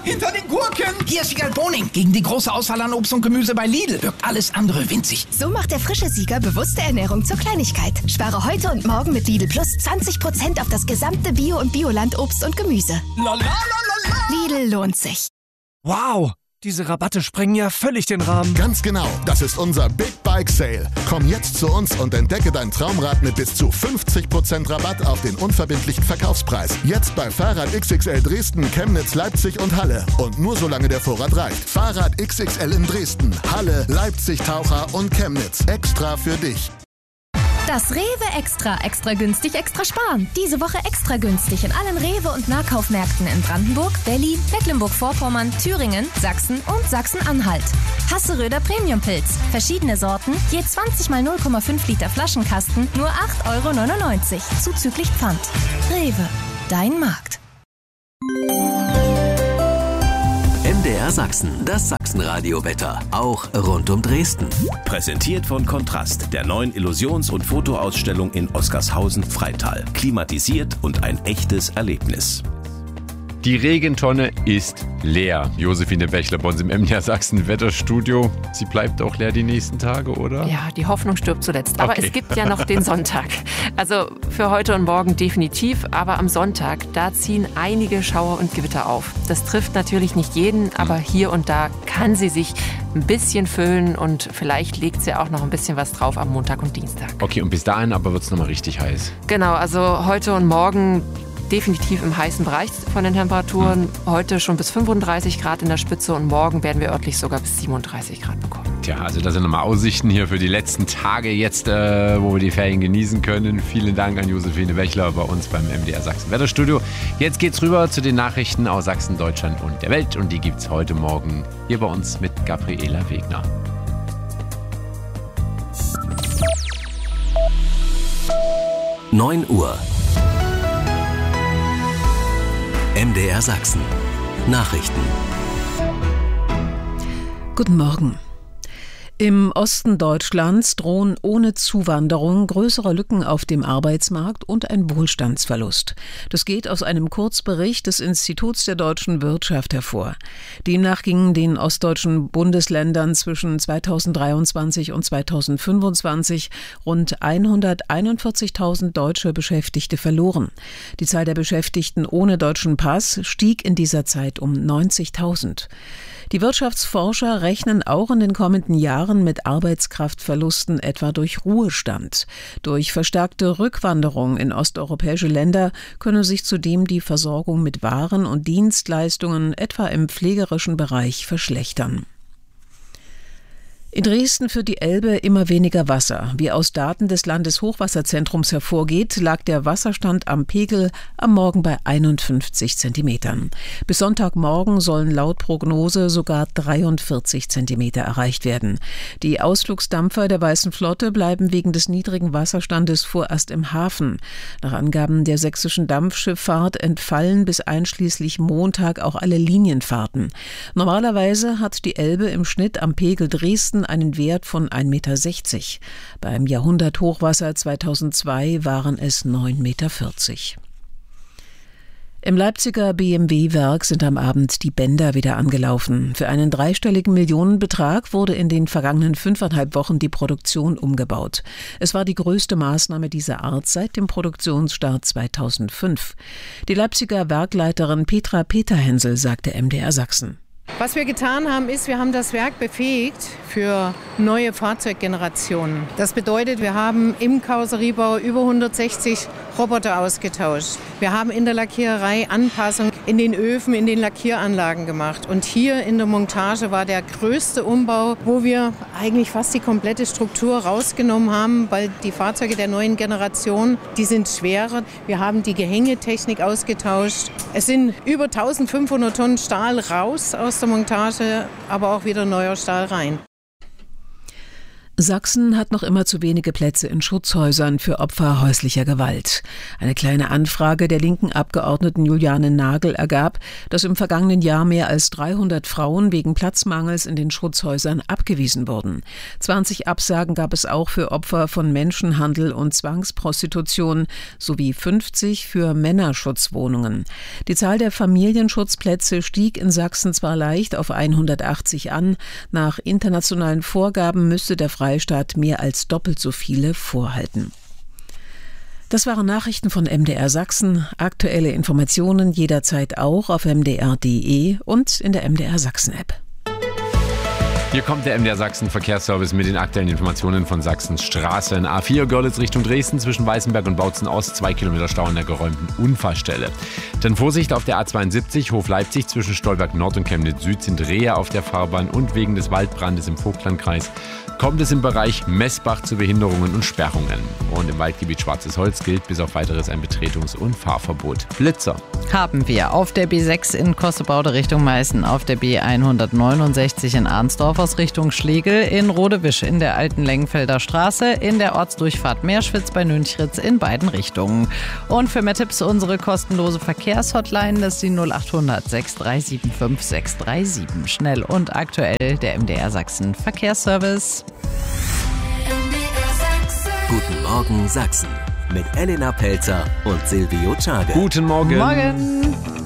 hinter den Gurken. Hier ist Wiegald Boning. Gegen die große Auswahl an Obst und Gemüse bei Lidl wirkt alles andere winzig. So macht der frische Sieger bewusste Ernährung zur Kleinigkeit. Spare heute und morgen mit Lidl Plus 20% auf das gesamte Bio- und Bioland-Obst und Gemüse. Lidl lohnt sich. Wow, diese Rabatte sprengen ja völlig den Rahmen. Ganz genau, das ist unser Big Bike Sale. Komm jetzt zu uns und entdecke dein Traumrad mit bis zu 50% Rabatt auf den unverbindlichen Verkaufspreis. Jetzt bei Fahrrad XXL Dresden, Chemnitz, Leipzig und Halle. Und nur solange der Vorrat reicht. Fahrrad XXL in Dresden, Halle, Leipzig, Taucher und Chemnitz. Extra für dich. Das Rewe Extra. Extra günstig, extra sparen. Diese Woche extra günstig in allen Rewe- und Nahkaufmärkten in Brandenburg, Berlin, Mecklenburg-Vorpommern, Thüringen, Sachsen und Sachsen-Anhalt. Hasseröder Premiumpilz. Verschiedene Sorten, je 20 mal 0,5 Liter Flaschenkasten, nur 8,99 €. Zuzüglich Pfand. Rewe. Dein Markt. MDR Sachsen, das Sachsenradio-Wetter, auch rund um Dresden. Präsentiert von Kontrast, der neuen Illusions- und Fotoausstellung in Oskarshausen-Freital. Klimatisiert und ein echtes Erlebnis. Die Regentonne ist leer. Josephine Bächler bei uns im MDR Sachsen Wetterstudio. Sie bleibt auch leer die nächsten Tage, oder? Ja, die Hoffnung stirbt zuletzt. Aber es gibt ja noch den Sonntag. Also für heute und morgen definitiv. Aber am Sonntag, da ziehen einige Schauer und Gewitter auf. Das trifft natürlich nicht jeden, aber hier und da kann sie sich ein bisschen füllen. Und vielleicht legt sie auch noch ein bisschen was drauf am Montag und Dienstag. Okay, und bis dahin aber wird es nochmal richtig heiß. Genau, also heute und morgen definitiv im heißen Bereich von den Temperaturen. Heute schon bis 35 Grad in der Spitze und morgen werden wir örtlich sogar bis 37 Grad bekommen. Tja, also das sind nochmal Aussichten hier für die letzten Tage jetzt, wo wir die Ferien genießen können. Vielen Dank an Josephine Bächler bei uns beim MDR Sachsen Wetterstudio. Jetzt geht's rüber zu den Nachrichten aus Sachsen, Deutschland und der Welt. Und die gibt's heute Morgen hier bei uns mit Gabriela Wegner. (9 Uhr) MDR Sachsen. Nachrichten. Guten Morgen. Im Osten Deutschlands drohen ohne Zuwanderung größere Lücken auf dem Arbeitsmarkt und ein Wohlstandsverlust. Das geht aus einem Kurzbericht des Instituts der deutschen Wirtschaft hervor. Demnach gingen den ostdeutschen Bundesländern zwischen 2023 und 2025 rund 141.000 deutsche Beschäftigte verloren. Die Zahl der Beschäftigten ohne deutschen Pass stieg in dieser Zeit um 90.000. Die Wirtschaftsforscher rechnen auch in den kommenden Jahren mit Arbeitskraftverlusten, etwa durch Ruhestand. Durch verstärkte Rückwanderung in osteuropäische Länder könne sich zudem die Versorgung mit Waren und Dienstleistungen, etwa im pflegerischen Bereich, verschlechtern. In Dresden führt die Elbe immer weniger Wasser. Wie aus Daten des Landeshochwasserzentrums hervorgeht, lag der Wasserstand am Pegel am Morgen bei 51 Zentimetern. Bis Sonntagmorgen sollen laut Prognose sogar 43 Zentimeter erreicht werden. Die Ausflugsdampfer der Weißen Flotte bleiben wegen des niedrigen Wasserstandes vorerst im Hafen. Nach Angaben der sächsischen Dampfschifffahrt entfallen bis einschließlich Montag auch alle Linienfahrten. Normalerweise hat die Elbe im Schnitt am Pegel Dresden einen Wert von 1,60 Meter. Beim Jahrhunderthochwasser 2002 waren es 9,40 Meter. Im Leipziger BMW-Werk sind am Abend die Bänder wieder angelaufen. Für einen dreistelligen Millionenbetrag wurde in den vergangenen 5,5 Wochen die Produktion umgebaut. Es war die größte Maßnahme dieser Art seit dem Produktionsstart 2005. Die Leipziger Werkleiterin Petra Peterhensel sagte MDR Sachsen. Was wir getan haben, ist, wir haben das Werk befähigt für neue Fahrzeuggenerationen. Das bedeutet, wir haben im Karosseriebau über 160 Roboter ausgetauscht. Wir haben in der Lackiererei Anpassungen in den Öfen, in den Lackieranlagen gemacht. Und hier in der Montage war der größte Umbau, wo wir eigentlich fast die komplette Struktur rausgenommen haben, weil die Fahrzeuge der neuen Generation, die sind schwerer. Wir haben die Gehängetechnik ausgetauscht. Es sind über 1500 Tonnen Stahl raus aus der Montage, aber auch wieder neuer Stahl rein. Sachsen hat noch immer zu wenige Plätze in Schutzhäusern für Opfer häuslicher Gewalt. Eine kleine Anfrage der linken Abgeordneten Juliane Nagel ergab, dass im vergangenen Jahr mehr als 300 Frauen wegen Platzmangels in den Schutzhäusern abgewiesen wurden. 20 Absagen gab es auch für Opfer von Menschenhandel und Zwangsprostitution sowie 50 für Männerschutzwohnungen. Die Zahl der Familienschutzplätze stieg in Sachsen zwar leicht auf 180 an, nach internationalen Vorgaben müsste der Freistaat mehr als doppelt so viele vorhalten. Das waren Nachrichten von MDR Sachsen. Aktuelle Informationen jederzeit auch auf mdr.de und in der MDR Sachsen App. Hier kommt der MDR Sachsen Verkehrsservice mit den aktuellen Informationen von Sachsens Straßen. A4 Görlitz Richtung Dresden zwischen Weißenberg und Bautzen Ost, 2 Kilometer Stau an der geräumten Unfallstelle. Dann Vorsicht auf der A72 Hof Leipzig zwischen Stolberg Nord und Chemnitz Süd sind Rehe auf der Fahrbahn und wegen des Waldbrandes im Vogtlandkreis kommt es im Bereich Messbach zu Behinderungen und Sperrungen. Und im Waldgebiet Schwarzes Holz gilt bis auf Weiteres ein Betretungs- und Fahrverbot. Blitzer haben wir auf der B6 in Kossebaude Richtung Meißen, auf der B169 in Arnsdorf aus Richtung Schlegel, in Rodewisch in der alten Lengenfelder Straße, in der Ortsdurchfahrt Meerschwitz bei Nünchritz in beiden Richtungen. Und für mehr Tipps unsere kostenlose Verkehrshotline, das ist die 0800 6375 637. Schnell und aktuell der MDR Sachsen Verkehrsservice. Guten Morgen Sachsen mit Elena Pelzer und Silvio Czage. Guten Morgen. Morgen.